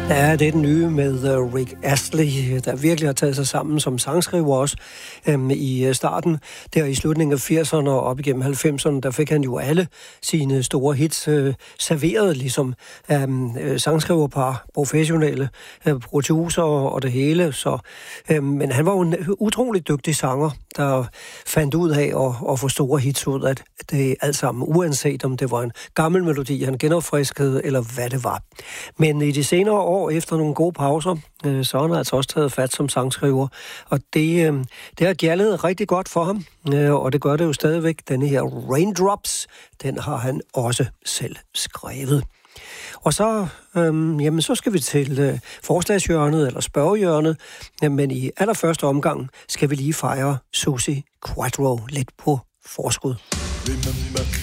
Ja, det er den nye med Rick Astley, der virkelig har taget sig sammen som sangskriver også i starten. Der i slutningen af 80'erne og op igennem 90'erne, der fik han jo alle sine store hits serveret, ligesom sangskriverpar, professionelle producer og det hele. Så, men han var jo en utrolig dygtig sanger, der fandt ud af at få store hits ud af det alt sammen, uanset om det var en gammel melodi, han genopfriskede, eller hvad det var. Men i de senere år, efter nogle gode pauser, så har han altså også taget fat som sangskriver. Og det har gjaldet rigtig godt for ham, og det gør det jo stadigvæk. Denne her Raindrops, den har han også selv skrevet. Og så, så skal vi til forslagshjørnet, eller spørgehjørnet, men i allerførste omgang skal vi lige fejre Suzi Quatro lidt på forskud. Remember